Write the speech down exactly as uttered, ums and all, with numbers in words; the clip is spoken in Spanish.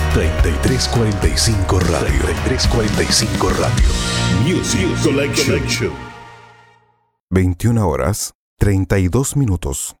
treinta y tres cuarenta y cinco Radio. treinta y tres cuarenta y cinco Radio. Music Collection. veintiuna horas, treinta y dos minutos.